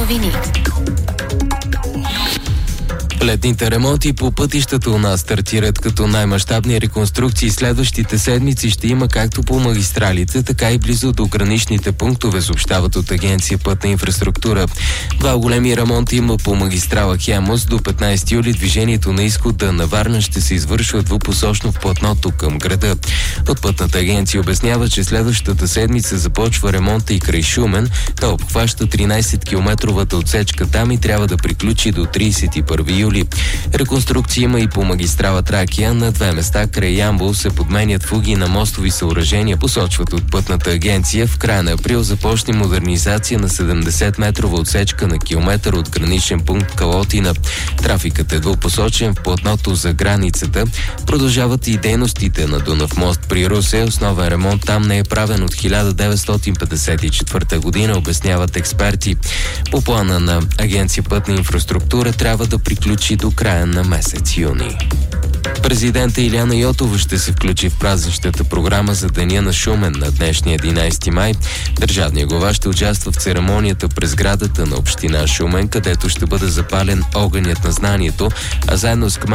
новини. Летните ремонти по пътищата у нас стартират, като най-мащабни реконструкции следващите седмици ще има както по магистралите, така и близо до граничните пунктове, съобщават от Агенция Пътна инфраструктура. Два големи ремонта има по магистрала Хемус. До 15 юли движението на изхода на Варна ще се извършва двупосочно в платното към града. От Пътната агенция обяснява, че следващата седмица започва ремонта и край Шумен. Той обхваща 13-километровата отсечка там и трябва да приключи до 31 юли. Реконструкция има и по магистрала Тракия. На две места край Ямбол се подменят фуги на мостови съоръжения, посочват от Пътната агенция. В края на април започне модернизация на 70-метрова отсечка на километър от граничен пункт Калотина. Трафикът е двупосочен в платното за границата. Продължават и дейностите на Дунав мост при Русе. Основен ремонт там не е правен от 1954 година, обясняват експерти. По плана на Агенция Пътна инфраструктура трябва да приключи до края на месец юни. Президента Илияна Йотова ще се включи в празничната програма за Деня на Шумен на днешния 11 май. Държавният глава ще участва в церемонията през сградата на община Шумен, където ще бъде запален огънят на знанието, а заедно с